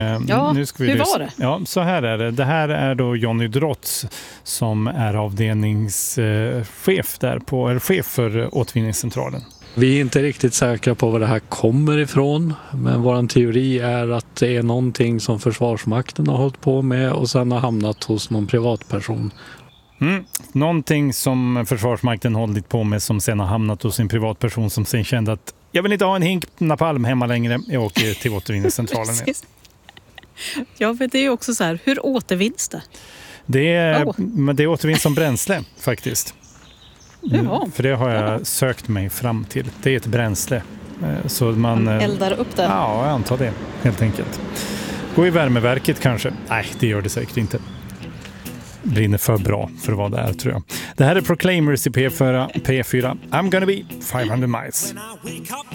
Ja, nu ska vi hur var det? Ja, så här är det. Det här är då Johnny Drotz som är avdelningschef där på, eller chef för återvinningscentralen. Vi är inte riktigt säkra på var det här kommer ifrån, men vår teori är att det är någonting som Försvarsmakten har hållit på med och sen har hamnat hos någon privatperson. Någonting som Försvarsmakten hållit på med som sen har hamnat hos en privatperson som sen kände att jag vill inte ha en hink napalm hemma längre, jag åker till återvinningscentralen. Ja, för det är ju också så här, hur återvinns det? Det återvinns som bränsle faktiskt. Jaha. För det har jag sökt mig fram till. Det är ett bränsle. Så man eldar upp det? Ja, jag antar det helt enkelt. Gå i värmeverket kanske? Nej, det gör det säkert inte. Brinner för bra för vad det är, tror jag. Det här är Proclaimers i P4. I'm gonna be 500 miles.